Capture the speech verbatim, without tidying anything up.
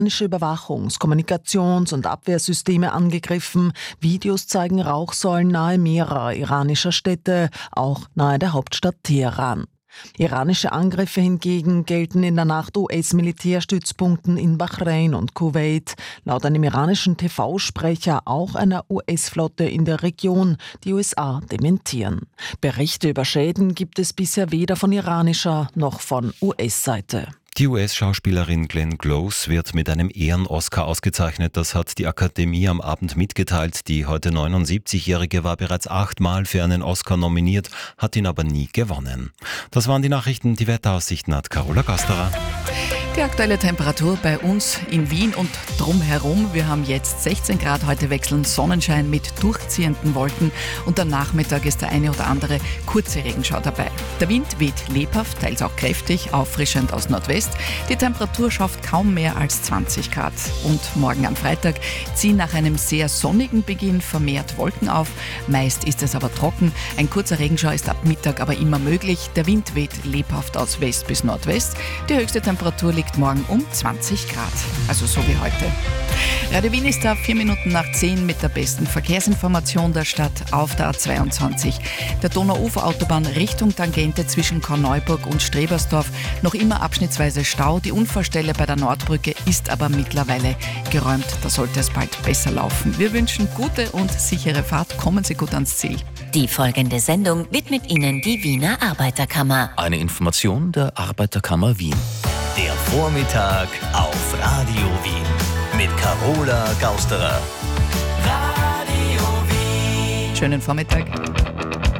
iranische Überwachungs-, Kommunikations- und Abwehrsysteme angegriffen. Videos zeigen Rauchsäulen nahe mehrerer iranischer Städte, auch nahe der Hauptstadt Teheran. Iranische Angriffe hingegen gelten in der Nacht U S-Militärstützpunkten in Bahrain und Kuwait. Laut einem iranischen T V-Sprecher auch einer U S-Flotte in der Region. Die U S A dementieren. Berichte über Schäden gibt es bisher weder von iranischer noch von U S-Seite. Die U S-Schauspielerin Glenn Close wird mit einem Ehren-Oscar ausgezeichnet. Das hat die Akademie am Abend mitgeteilt. Die heute neunundsiebzigjährige war bereits achtmal für einen Oscar nominiert, hat ihn aber nie gewonnen. Das waren die Nachrichten. Die Wetteraussichten hat Carola Gasterer. Die aktuelle Temperatur bei uns in Wien und drumherum. Wir haben jetzt sechzehn Grad, heute wechseln Sonnenschein mit durchziehenden Wolken und am Nachmittag ist der eine oder andere kurze Regenschau dabei. Der Wind weht lebhaft, teils auch kräftig, auffrischend aus Nordwest. Die Temperatur schafft kaum mehr als zwanzig Grad. Und morgen am Freitag ziehen nach einem sehr sonnigen Beginn vermehrt Wolken auf. Meist ist es aber trocken. Ein kurzer Regenschau ist ab Mittag aber immer möglich. Der Wind weht lebhaft aus West bis Nordwest. Die höchste Temperatur liegt morgen um zwanzig Grad, also so wie heute. Radio Wien ist da vier Minuten nach zehn mit der besten Verkehrsinformation der Stadt auf der A zweiundzwanzig. Der Donauuferautobahn Richtung Tangente zwischen Korneuburg und Strebersdorf noch immer abschnittsweise Stau. Die Unfallstelle bei der Nordbrücke ist aber mittlerweile geräumt. Da sollte es bald besser laufen. Wir wünschen gute und sichere Fahrt. Kommen Sie gut ans Ziel. Die folgende Sendung widmet Ihnen die Wiener Arbeiterkammer. Eine Information der Arbeiterkammer Wien. Der Vormittag auf Radio Wien mit Carola Gausterer. Schönen Vormittag.